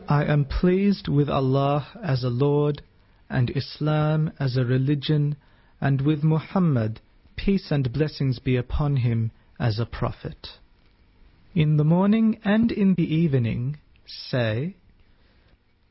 I am pleased with Allah as a Lord, and Islam as a religion, and with Muhammad, peace and blessings be upon him, as a prophet. In the morning and in the evening, say,